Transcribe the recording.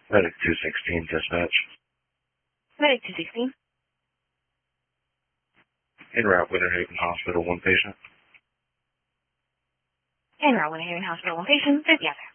Medic 216, dispatch. Medic 216. En route, Winter Haven Hospital, one patient. En route, Winter Haven Hospital, one patient. Together.